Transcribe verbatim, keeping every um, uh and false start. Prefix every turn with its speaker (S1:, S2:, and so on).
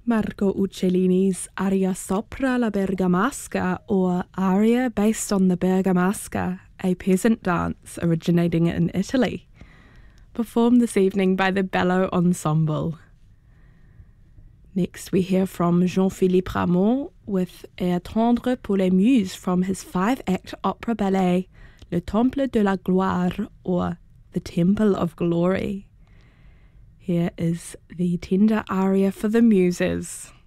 S1: Marco Uccellini's aria Sopra la Bergamasca, or aria based on the Bergamasca, a peasant dance originating in Italy, performed this evening by the Bello Ensemble. Next we hear from Jean-Philippe Rameau with Air tendre pour les muses from his five-act opera ballet Le Temple de la Gloire, or The Temple of Glory. Here is the tender aria for the muses.